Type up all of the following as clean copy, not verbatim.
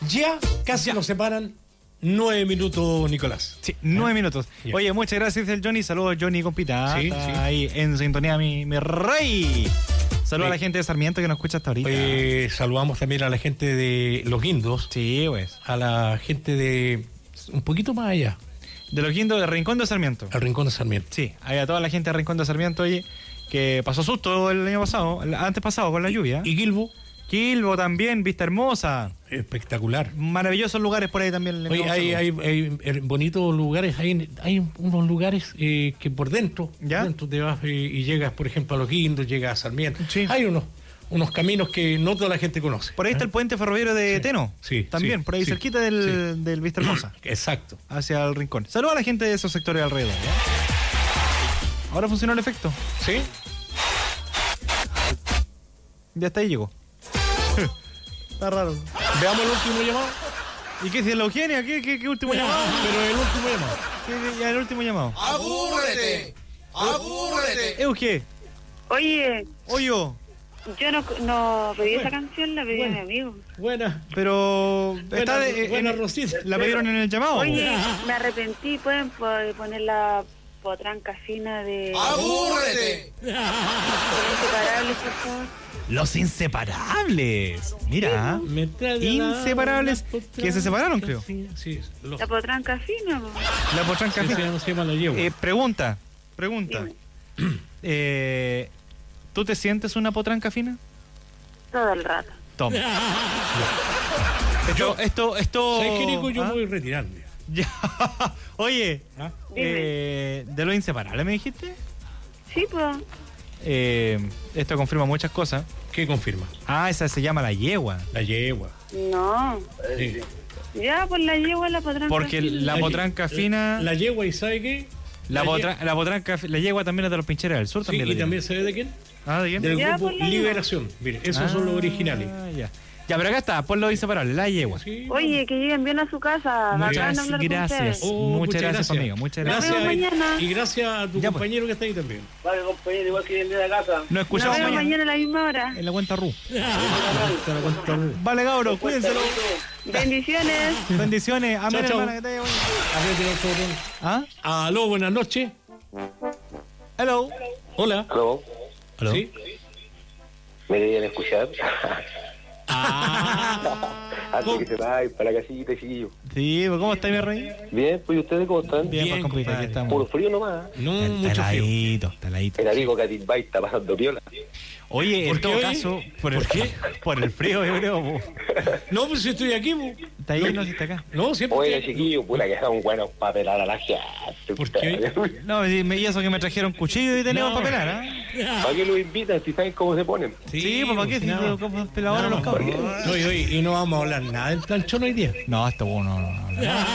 Ya casi nos separan 9 minutos, Nicolás. Sí, 9 minutos. Ya. Oye, muchas gracias el Johnny. Saludos Johnny, compita. Sí, Está sí. ahí en sintonía, mi rey. Saludos a la gente de Sarmiento que nos escucha hasta ahorita. Saludamos también a la gente de Los Guindos, Sí, pues. a la gente de un poquito más allá, De los Guindos de Rincón de Sarmiento. al Rincón de Sarmiento. Sí, hay a toda la gente de Rincón de Sarmiento, oye, que pasó susto el año pasado, antes pasado con la lluvia. Y Gilbo, Quilbo también, Vista Hermosa. espectacular. Maravillosos lugares por ahí también. Oye, hay bonitos lugares, hay unos lugares que por dentro, ¿Ya? por dentro te vas y llegas, por ejemplo, a Los Guindos, llegas a Sarmiento. Sí. Hay unos caminos que no toda la gente conoce. Por ahí está el puente ferroviario de Sí. Teno. Sí, También, sí, por ahí sí, cerquita del Vista Hermosa. Exacto. Hacia el Rincón. Saludos a la gente de esos sectores alrededor, ¿ya? Ahora funcionó el efecto. ¿Sí? Ya está ahí llegó. Está raro. Veamos el último llamado. ¿Y qué dice la Eugenia? ¿Qué último llamado? Pero el último llamado. Ya el último llamado. ¡Abúrrete! ¡Abúrrete! Euge, Oye, Oyo, yo no pedí Bueno, esa canción, la pedí a mi amigo. Buena. pero está Buena Rosita. la pidieron en el llamado. Oye, me arrepentí, pueden poner la potranca fina de ¡Abúrrete! Inseparables, por favor. Los inseparables. Mira, Me trae de Inseparables, la que se separaron, creo. Sí, los, La potranca fina, po. la potranca sí, fina. se llama la yegua. Pregunta. Dime. ¿Tú te sientes una potranca fina? Todo el rato. Toma. Esto. ¿Sabes qué, Nico? Yo ¿Ah? voy a retirarme. Ya. Oye, ¿Ah? de los inseparables me dijiste. Sí, pues. Esto confirma muchas cosas. ¿Qué confirma? Ah, esa se llama la yegua. La yegua. No. Sí. Ya, pues la llevo a la potranca Porque fina. la potranca fina. La yegua, ¿y sabe qué? La yegua también es de los Pincheras del Sur. Sí, También y la también yegua. sabe de quién? Ah, ¿de quién? Del Ya, grupo pues, la Liberación. Mire, esos son los originales. Ya, pero acá está, por los inseparables, la yegua. Sí. Oye, que lleguen bien a su casa. Bacán hablar con Gracias. ustedes. Oh, Muchas gracias, amigo. Muchas Nos gracias. vemos mañana. Y gracias a tu Ya, pues. compañero que está ahí también. Vale, compañero, igual que el de la casa. Nos Nos escuchamos vemos mañana mañana a la misma hora. en la cuenta RU. Te la cuento. Vale, cabros, cuídenselo. Bendiciones. Bendiciones. Amén, Chao, chao. hermana, que te vaya bien. Apriete el botón. ¿Ah? Aló, buenas noches. Hello. Hola. ¿Aló? ¿Aló? ¿Sí? ¿Me debían escuchar? Ah, Antes que se vaya para la casita, chiquillo. Sí, pues, ¿cómo está mi rey? Bien, pues ¿y ustedes cómo están? Bien, pues, compita, compadre. aquí estamos. Puro frío nomás. no, mucho frío. Taladito. El amigo Catimbay está pasando piola. Oye, ¿Por en qué, todo oye? caso, por el frío, yo creo. Po. No, pues si estoy aquí, po. Está ahí, no, si está acá. No, siempre. Oiga, estoy- chiquillo, puta que son buenos para pelar a la gente. ¿Por qué? No, y eso que me trajeron cuchillo y tenemos No. para pelar, ¿ah? ¿Para qué lo invitan si saben cómo se ponen? Sí, pues ¿para qué? Si nada. como peladores los cabros. ¿Por No, y no vamos a hablar nada del planchón hoy día. No, esto bueno, no.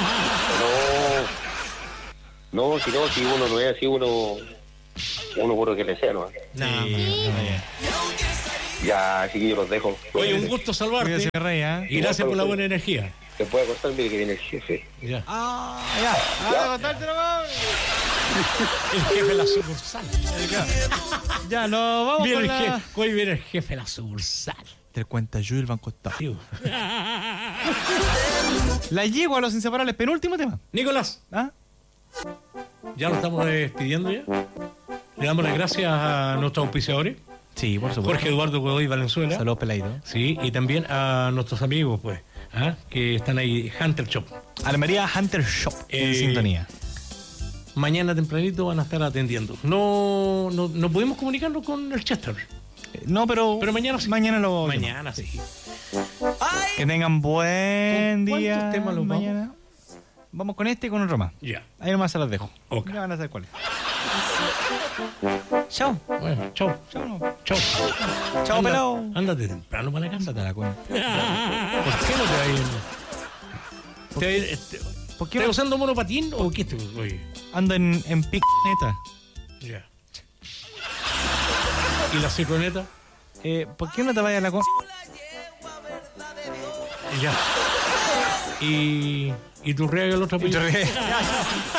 No, si uno no es así, uno puro que le sea, ¿no? Nada. Ya, chiquillo, los dejo. Oye, un gusto salvarte. Cuídese, rey, ¿ah? Y gracias por la buena energía. Se puede acostar, mire que viene el jefe. Ya. Ah, ya. Contarte nomás. El jefe de la sucursal. Ya, nos vamos Viene con el la... jefe. Hoy viene el jefe de la sucursal. Te cuenta yo el Banco Estado. Tío. La yegua a los inseparables, penúltimo tema. Nicolás, ¿Ah? ya nos estamos despidiendo ya. Le damos las gracias a nuestros auspiciadores, Sí, por supuesto. Jorge Eduardo Godoy Valenzuela. Saludos, peladito. Sí, y también a nuestros amigos, pues, que están ahí, Hunter Shop. Almería Hunter Shop en sintonía. Mañana tempranito van a estar atendiendo. No pudimos comunicarnos con el Chester. No, pero mañana sí. Mañana lo... Mañana sí. Que tengan buen ¿Con día. cuántos temas los vamos? mañana. Vamos con este y con otro más. Ya. Ahí nomás se las dejo. Ok. Ya van a saber cuáles. Chao. Bueno, chau. Chao. No. Chau. Chao, Anda- pelado. Ándate temprano para la casa. Ándate a la cuenta. ¿Por qué no te vas a ir? ¿Te vas a ir, ¿Por qué ¿Estás no usando monopatín o qué? Oye, ando en neta? ya. ¿Y la cicloneta? ¿Por qué no te vayas a la con... Ya. ¿Y tu riega el otro apellido?